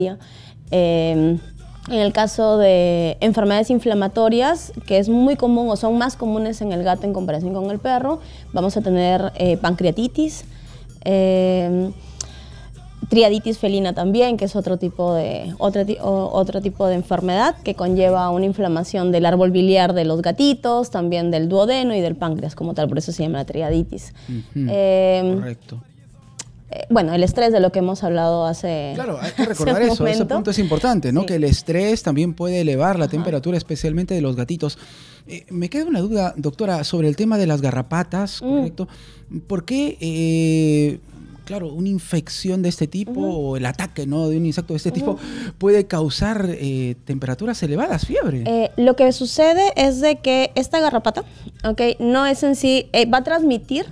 En el caso de enfermedades inflamatorias, que es muy común o son más comunes en el gato en comparación con el perro, vamos a tener pancreatitis, triaditis felina también, que es otro tipo de enfermedad que conlleva una inflamación del árbol biliar de los gatitos, también del duodeno y del páncreas como tal, por eso se llama la triaditis. Correcto. Bueno, el estrés de lo que hemos hablado hace. Claro, hay que recordar eso, ese punto es importante, ¿no? Sí. Que el estrés también puede elevar la temperatura, especialmente de los gatitos. Me queda una duda, doctora, sobre el tema de las garrapatas, ¿correcto? ¿Por qué, claro, una infección de este tipo o el ataque, ¿no?, de un insecto de este tipo puede causar temperaturas elevadas, fiebre? Lo que sucede es de que esta garrapata, no es en sí, va a transmitir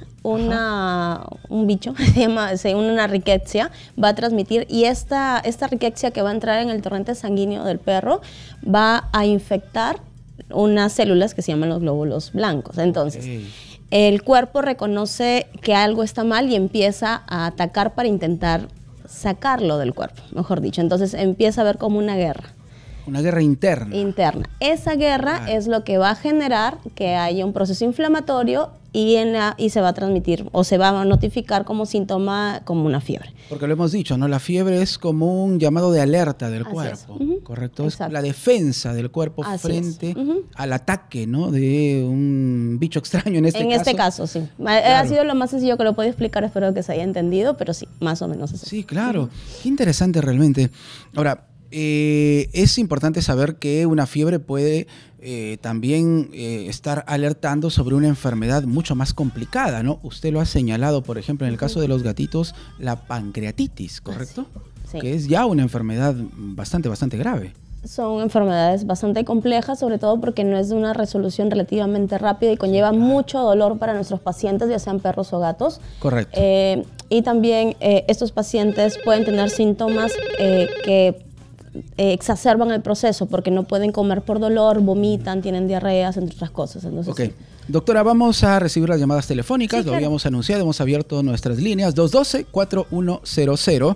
un bicho, se llama una riqueza, va a transmitir, y esta riqueza que va a entrar en el torrente sanguíneo del perro va a infectar unas células que se llaman los glóbulos blancos. Entonces, el cuerpo reconoce que algo está mal y empieza a atacar para intentar sacarlo del cuerpo, mejor dicho. Entonces empieza a haber como una guerra. Una guerra interna. Esa guerra es lo que va a generar que haya un proceso inflamatorio y se va a transmitir o se va a notificar como síntoma como una fiebre. Porque lo hemos dicho, ¿no? La fiebre es como un llamado de alerta del cuerpo, ¿correcto? Exacto. Es la defensa del cuerpo frente al ataque, ¿no?, de un bicho extraño en este caso. En este caso, sí. Claro. Ha sido lo más sencillo que lo puedo explicar, espero que se haya entendido, pero sí, más o menos así. Sí, claro. Qué interesante realmente. Ahora, es importante saber que una fiebre puede también estar alertando sobre una enfermedad mucho más complicada, ¿no? Usted lo ha señalado, por ejemplo, en el caso de los gatitos, la pancreatitis, ¿correcto? Sí. Que es ya una enfermedad bastante grave. Son enfermedades bastante complejas, sobre todo porque no es de una resolución relativamente rápida y conlleva mucho dolor para nuestros pacientes, ya sean perros o gatos. Correcto. Y también estos pacientes pueden tener síntomas que exacerban el proceso porque no pueden comer por dolor, vomitan, tienen diarreas, entre otras cosas. Entonces, sí. Doctora, vamos a recibir las llamadas telefónicas, lo habíamos anunciado, hemos abierto nuestras líneas 212-4100,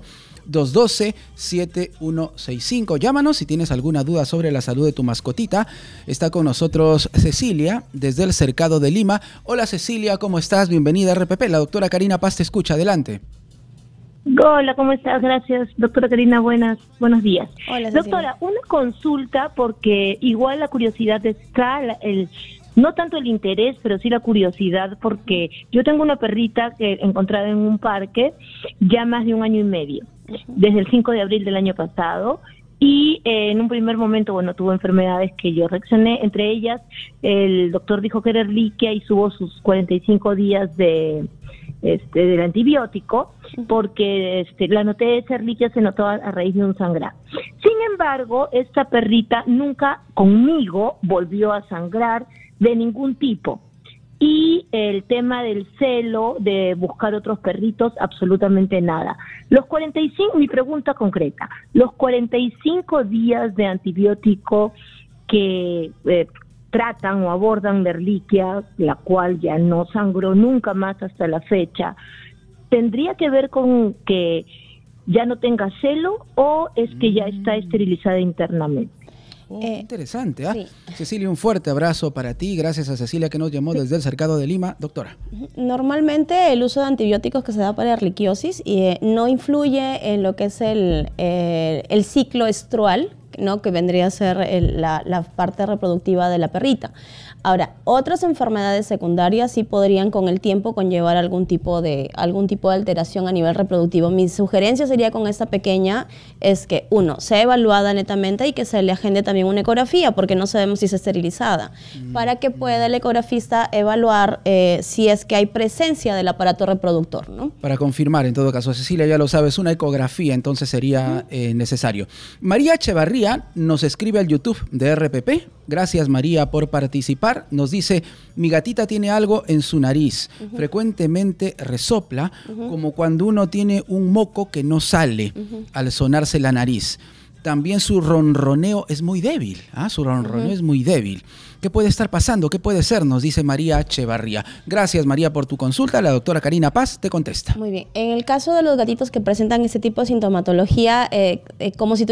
212-7165. Llámanos si tienes alguna duda sobre la salud de tu mascotita. Está con nosotros Cecilia, desde el Cercado de Lima. Hola Cecilia, ¿cómo estás? Bienvenida a RPP. La doctora Karina Paz te escucha, adelante. Hola, ¿cómo estás? Gracias, doctora Karina, buenos días. Hola, doctora, una consulta, porque igual la curiosidad está, no tanto el interés, pero sí la curiosidad, porque yo tengo una perrita que encontrada en un parque ya más de 1 año y medio, desde el 5 de abril del año pasado, y en un primer momento, bueno, tuvo enfermedades que yo reaccioné, entre ellas el doctor dijo que era erliquia y subo sus 45 días del antibiótico, porque la noté, esa erliquia se notó a raíz de un sangrado. Sin embargo, esta perrita nunca conmigo volvió a sangrar de ningún tipo. Y el tema del celo, de buscar otros perritos, absolutamente nada. Mi pregunta concreta, los 45 días de antibiótico que tratan o abordan la erliquia, la cual ya no sangró nunca más hasta la fecha, ¿tendría que ver con que ya no tenga celo o es que ya está esterilizada internamente? Interesante, ¿ah? Sí. Cecilia, un fuerte abrazo para ti. Gracias a Cecilia que nos llamó desde el Cercado de Lima. Doctora. Normalmente el uso de antibióticos que se da para erliquiosis no influye en lo que es el ciclo estrual, ¿no?, que vendría a ser la parte reproductiva de la perrita. Ahora, otras enfermedades secundarias sí podrían con el tiempo conllevar algún tipo de alteración a nivel reproductivo. Mi sugerencia sería con esta pequeña es que, uno, sea evaluada netamente y que se le agende también una ecografía, porque no sabemos si es esterilizada, para que pueda el ecografista evaluar si es que hay presencia del aparato reproductor, ¿no? Para confirmar, en todo caso, Cecilia, ya lo sabes, una ecografía entonces sería necesario. María Echevarría nos escribe al YouTube de RPP. Gracias, María, por participar. Nos dice, mi gatita tiene algo en su nariz. Frecuentemente resopla, como cuando uno tiene un moco que no sale al sonarse la nariz. también su ronroneo es muy débil. Su ronroneo es muy débil. ¿Qué puede estar pasando? ¿Qué puede ser? Nos dice María Echevarría. Gracias, María, por tu consulta. La doctora Karina Paz te contesta. Muy bien. En el caso de los gatitos que presentan este tipo de sintomatología, como si